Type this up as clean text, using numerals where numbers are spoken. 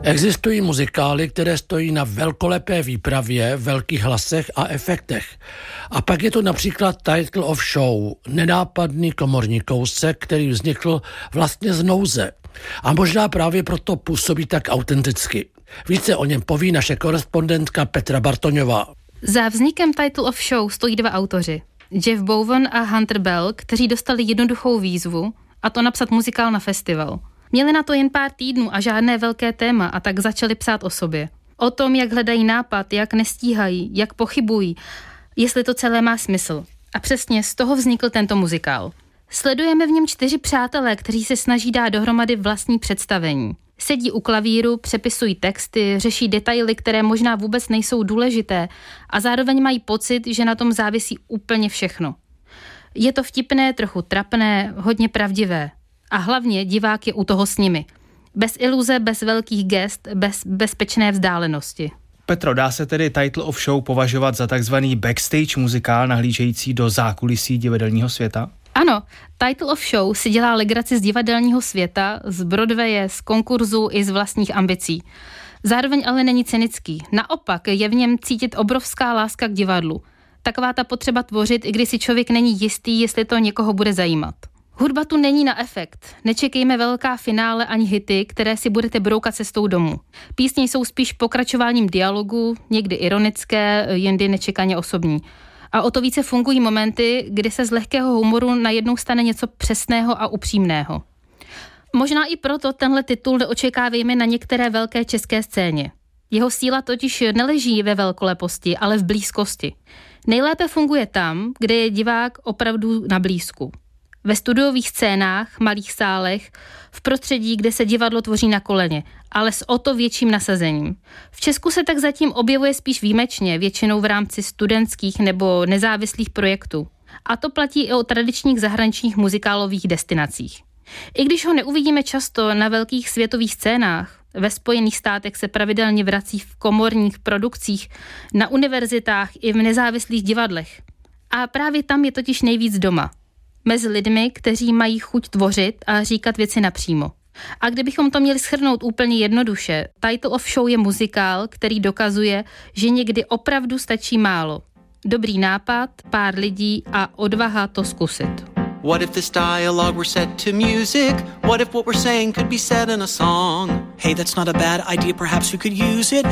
Existují muzikály, které stojí na velkolepé výpravě, velkých hlasech a efektech. A pak je to například Title of Show, nenápadný komorní kousek, který vznikl vlastně z nouze. A možná právě proto působí tak autenticky. Více o něm poví naše korespondentka Petra Bartoňová. Za vznikem Title of Show stojí dva autoři. Jeff Bowen a Hunter Bell, kteří dostali jednoduchou výzvu, a to napsat muzikál na festival. Měli na to jen pár týdnů a žádné velké téma a tak začali psát o sobě. O tom, jak hledají nápad, jak nestíhají, jak pochybují, jestli to celé má smysl. A přesně z toho vznikl tento muzikál. Sledujeme v něm 4 přátelé, kteří se snaží dát dohromady vlastní představení. Sedí u klavíru, přepisují texty, řeší detaily, které možná vůbec nejsou důležité a zároveň mají pocit, že na tom závisí úplně všechno. Je to vtipné, trochu trapné, hodně pravdivé. A hlavně divák je u toho s nimi. Bez iluze, bez velkých gest, bez bezpečné vzdálenosti. Petro, dá se tedy Title of Show považovat za takzvaný backstage muzikál nahlížející do zákulisí divadelního světa? Ano, Title of Show si dělá legraci z divadelního světa, z Broadwaye, z konkurzu i z vlastních ambicí. Zároveň ale není cynický. Naopak je v něm cítit obrovská láska k divadlu. Taková ta potřeba tvořit, i když si člověk není jistý, jestli to někoho bude zajímat. Hudba tu není na efekt. Nečekejme velká finále ani hity, které si budete broukat cestou domů. Písně jsou spíš pokračováním dialogu, někdy ironické, jindy nečekaně osobní. A o to více fungují momenty, kdy se z lehkého humoru najednou stane něco přesného a upřímného. Možná i proto tenhle titul neočekávejme na některé velké české scéně. Jeho síla totiž neleží ve velkoleposti, ale v blízkosti. Nejlépe funguje tam, kde je divák opravdu na blízku. Ve studiových scénách, malých sálech, v prostředí, kde se divadlo tvoří na koleně, ale s o to větším nasazením. V Česku se tak zatím objevuje spíš výjimečně, většinou v rámci studentských nebo nezávislých projektů. A to platí i o tradičních zahraničních muzikálových destinacích. I když ho neuvidíme často na velkých světových scénách, ve Spojených státech se pravidelně vrací v komorních produkcích, na univerzitách i v nezávislých divadlech. A právě tam je totiž nejvíc doma. Mezi lidmi, kteří mají chuť tvořit a říkat věci napřímo. A kdybychom to měli shrnout úplně jednoduše, Title of Show je muzikál, který dokazuje, že někdy opravdu stačí málo. Dobrý nápad, pár lidí a odvaha to zkusit. What if this dialogue were set to music? What if what we're saying could be said in a song? Hey, that's not a bad idea, perhaps we could use it.